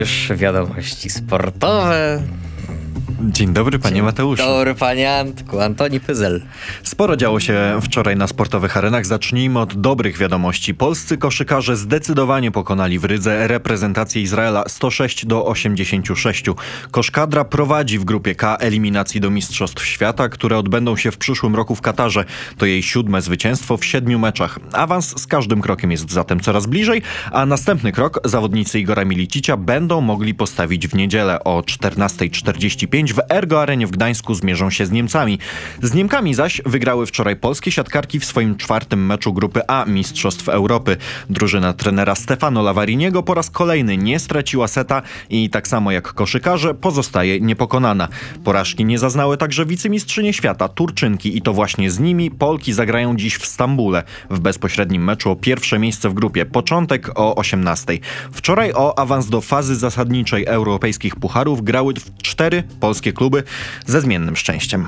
Już wiadomości sportowe. Dzień dobry, panie Mateuszu. Dzień dobry, panie Antku. Antoni Pyzel. Sporo działo się wczoraj na sportowych arenach. Zacznijmy od dobrych wiadomości. Polscy koszykarze zdecydowanie pokonali w Rydze reprezentację Izraela 106-86. Koszkadra prowadzi w grupie K eliminacji do Mistrzostw Świata, które odbędą się w przyszłym roku w Katarze. To jej 7. zwycięstwo w 7 meczach. Awans z każdym krokiem jest zatem coraz bliżej, a następny krok zawodnicy Igora Milicicia będą mogli postawić w niedzielę o 14:45 w Ergo Arenie w Gdańsku zmierzą się z Niemcami. Z Niemkami zaś wygrały wczoraj polskie siatkarki w swoim 4. meczu grupy A Mistrzostw Europy. Drużyna trenera Stefano Lavariniego po raz kolejny nie straciła seta i tak samo jak koszykarze pozostaje niepokonana. Porażki nie zaznały także wicemistrzynie świata, Turczynki, i to właśnie z nimi Polki zagrają dziś w Stambule w bezpośrednim meczu o pierwsze miejsce w grupie. Początek o 18:00. Wczoraj o awans do fazy zasadniczej europejskich pucharów grały 4 polskie kluby ze zmiennym szczęściem.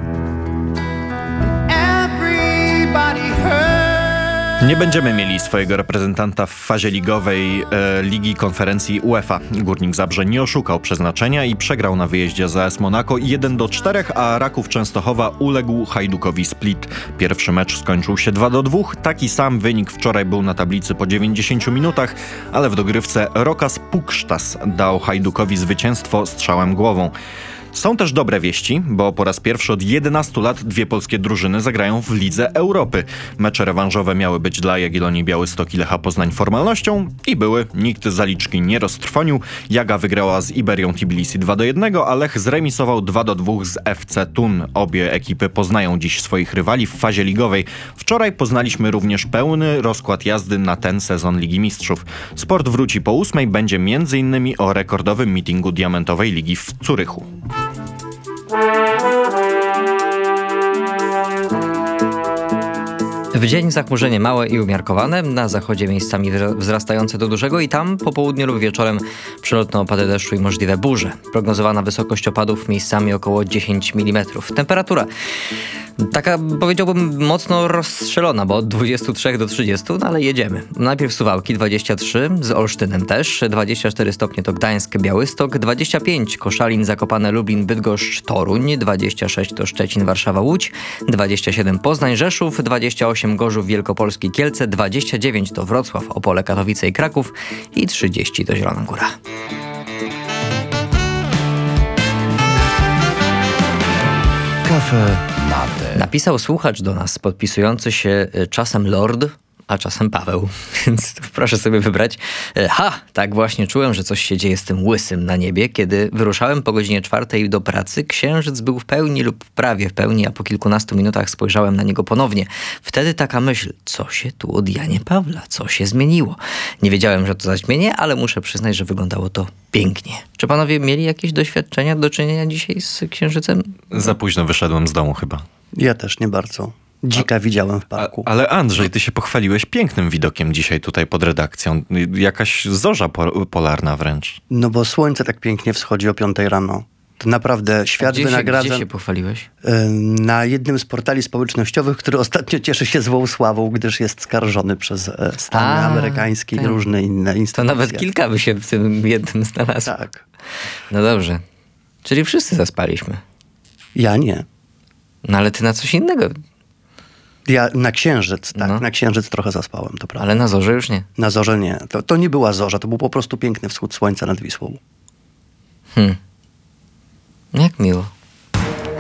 Nie będziemy mieli swojego reprezentanta w fazie ligowej Ligi Konferencji UEFA. Górnik Zabrze nie oszukał przeznaczenia i przegrał na wyjeździe z AS Monaco 1-4, a Raków Częstochowa uległ Hajdukowi Split. Pierwszy mecz skończył się 2-2. Taki sam wynik wczoraj był na tablicy po 90 minutach, ale w dogrywce Rokas Puksztas dał Hajdukowi zwycięstwo strzałem głową. Są też dobre wieści, bo po raz pierwszy od 11 lat 2 polskie drużyny zagrają w Lidze Europy. Mecze rewanżowe miały być dla Jagiellonii Białystok i Lecha Poznań formalnością i były. Nikt zaliczki nie roztrwonił. Jaga wygrała z Iberią Tbilisi 2-1, a Lech zremisował 2-2 z FC Thun. Obie ekipy poznają dziś swoich rywali w fazie ligowej. Wczoraj poznaliśmy również pełny rozkład jazdy na ten sezon Ligi Mistrzów. Sport wróci po 8:00, będzie m.in. o rekordowym meetingu Diamentowej Ligi w Zurychu. W dzień zachmurzenie małe i umiarkowane, na zachodzie miejscami wzrastające do dużego i tam po południu lub wieczorem przelotne opady deszczu i możliwe burze. Prognozowana wysokość opadów miejscami około 10 mm. Temperatura taka, powiedziałbym, mocno rozstrzelona, bo od 23 do 30, no ale jedziemy. Najpierw Suwałki 23, z Olsztynem też, 24 stopnie to Gdańsk, Białystok, 25 Koszalin, Zakopane, Lublin, Bydgoszcz, Toruń, 26 to Szczecin, Warszawa, Łódź, 27 Poznań, Rzeszów, 28 Gorzów, Wielkopolski, Kielce, 29 to Wrocław, Opole, Katowice i Kraków i 30 to Zielona Góra. Kafe Mate. Napisał słuchacz do nas, podpisujący się czasem Lord, a czasem Paweł, więc proszę sobie wybrać. Tak właśnie czułem, że coś się dzieje z tym łysym na niebie. Kiedy wyruszałem po godzinie 4:00 do pracy, księżyc był w pełni lub prawie w pełni, a po kilkunastu minutach spojrzałem na niego ponownie. Wtedy taka myśl, co się tu od Janie Pawla, co się zmieniło? Nie wiedziałem, że to zaćmienie, ale muszę przyznać, że wyglądało to pięknie. Czy panowie mieli jakieś doświadczenia do czynienia dzisiaj z księżycem? Za późno wyszedłem z domu chyba. Ja też nie bardzo. Dzika widziałem w parku. Ale Andrzej, ty się pochwaliłeś pięknym widokiem dzisiaj tutaj pod redakcją. Jakaś zorza polarna wręcz. No bo słońce tak pięknie wschodzi o 5:00 rano. To naprawdę świat wynagradza. Gdzie się pochwaliłeś? Na jednym z portali społecznościowych, który ostatnio cieszy się złą sławą, gdyż jest skarżony przez Stany amerykańskie i różne inne instytucje. To nawet kilka by się w tym jednym znalazło. Tak. No dobrze. Czyli wszyscy zaspaliśmy. Ja nie. No ale ty na coś innego. Ja na księżyc, tak. No. Na księżyc trochę zaspałem, to prawda. Ale na zorze już nie. Na zorze nie. To nie była zorza, to był po prostu piękny wschód słońca nad Wisłą. Jak miło.